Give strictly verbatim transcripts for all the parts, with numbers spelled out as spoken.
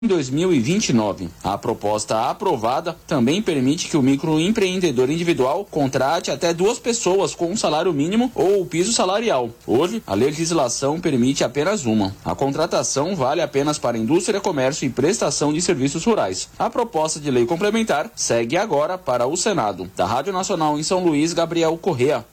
Em dois mil e vinte e nove, a proposta aprovada também permite que o microempreendedor individual contrate até duas pessoas com um salário mínimo ou o piso salarial. Hoje, a legislação permite apenas uma. A contratação vale apenas para indústria, comércio e prestação de serviços rurais. A proposta de lei complementar segue agora para o Senado. Da Rádio Nacional em São Luís, Gabriel Correa.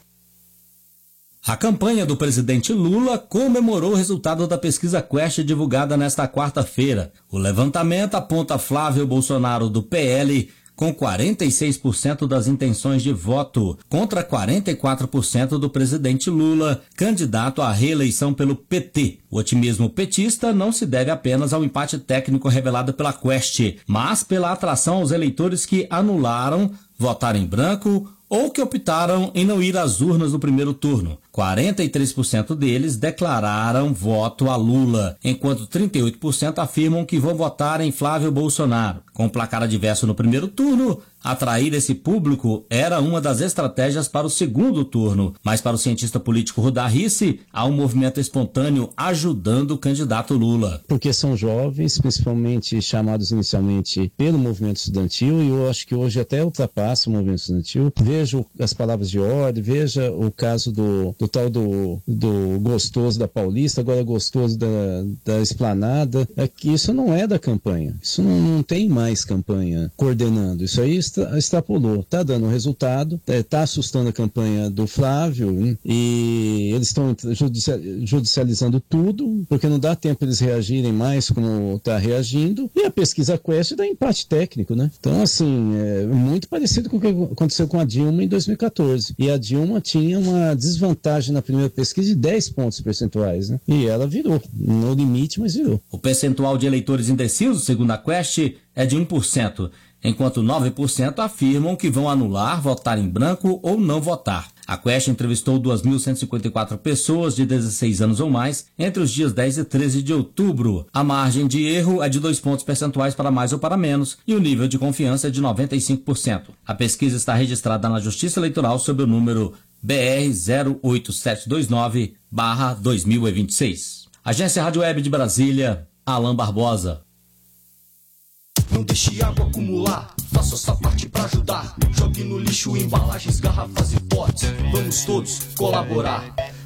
A campanha do presidente Lula comemorou o resultado da pesquisa Quest divulgada nesta quarta-feira. O levantamento aponta Flávio Bolsonaro do P L com quarenta e seis por cento das intenções de voto, contra quarenta e quatro por cento do presidente Lula, candidato à reeleição pelo P T. O otimismo petista não se deve apenas ao empate técnico revelado pela Quest, mas pela atração aos eleitores que anularam, votaram em branco ou que optaram em não ir às urnas no primeiro turno. quarenta e três por cento deles declararam voto a Lula, enquanto trinta e oito por cento afirmam que vão votar em Flávio Bolsonaro. Com o placar adverso no primeiro turno, atrair esse público era uma das estratégias para o segundo turno, mas para o cientista político Rudá Rissi, há um movimento espontâneo ajudando o candidato Lula. Porque são jovens, principalmente chamados inicialmente pelo movimento estudantil, e eu acho que hoje até ultrapassa o movimento estudantil. Veja as palavras de ordem, veja o caso do, do tal do, do gostoso da Paulista, agora gostoso da, da Esplanada. É que isso não é da campanha, isso não, não tem mais campanha coordenando, isso aí extra, extrapolou, tá dando resultado, é, tá assustando a campanha do Flávio, hein? E eles estão judicializando tudo, porque não dá tempo eles reagirem mais como tá reagindo, e a pesquisa Quest dá empate técnico, né? Então, assim, é muito parecido com o que aconteceu com a Dilma em dois mil e quatorze, e a Dilma tinha uma desvantagem na primeira pesquisa de dez pontos percentuais, né? E ela virou, no limite, mas virou. O percentual de eleitores indecisos, segundo a Quest, é de um por cento, enquanto nove por cento afirmam que vão anular, votar em branco ou não votar. A Quest entrevistou duas mil cento e cinquenta e quatro pessoas de dezesseis anos ou mais entre os dias dez e treze de outubro. A margem de erro é de dois pontos percentuais para mais ou para menos e o nível de confiança é de noventa e cinco por cento. A pesquisa está registrada na Justiça Eleitoral sob o número B R zero oito sete dois nove barra dois mil e vinte e seis. Agência Rádio Web de Brasília, Alan Barbosa. Não deixe água acumular, faça sua parte pra ajudar. Jogue no lixo embalagens, garrafas e potes. Vamos todos colaborar.